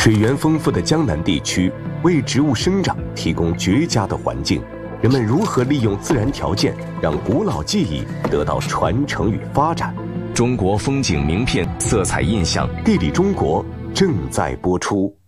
水源丰富的江南地区为植物生长提供绝佳的环境。人们如何利用自然条件，让古老技艺得到传承与发展？ 中国风景名片色彩印象， 地理中国正在播出。